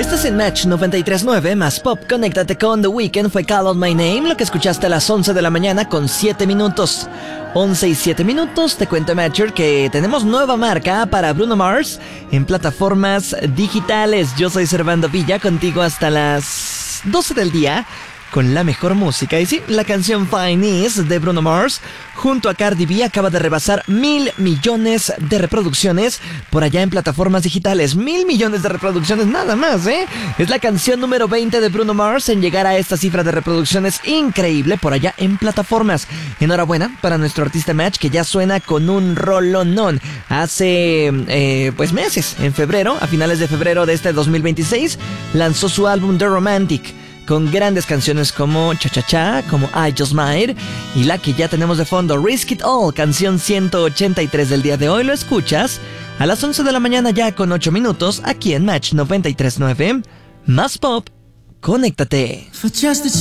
Estás en Match 93.9 más Pop. Conéctate con The Weeknd. Fue Call Out My Name, lo que escuchaste a las 11 de la mañana con 7 minutos. 11 y 7 minutos. Te cuento, Matcher, que tenemos nueva marca para Bruno Mars en plataformas digitales. Yo soy Servando Villa, contigo hasta las 12 del día con la mejor música. Y sí, la canción Fine Is de Bruno Mars junto a Cardi B acaba de rebasar 1,000 millones de reproducciones por allá en plataformas digitales. 1,000 millones de reproducciones nada más, ¿eh? Es la canción número 20 de Bruno Mars en llegar a esta cifra de reproducciones increíble por allá en plataformas. Enhorabuena para nuestro artista Match, que ya suena con un rolonón. Hace pues meses, en febrero, a finales de febrero de este 2026, lanzó su álbum The Romantic, con grandes canciones como Cha Cha Cha, como I Just Might, y la que ya tenemos de fondo, Risk It All, canción 183 del día de hoy. Lo escuchas a las 11 de la mañana ya con 8 minutos, aquí en Match 93.9, más Pop. Conéctate.